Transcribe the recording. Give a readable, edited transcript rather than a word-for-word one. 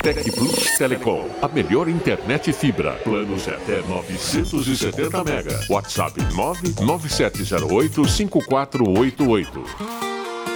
Tec Plus Telecom, a melhor internet fibra. Planos até 970 mega. WhatsApp 997085488.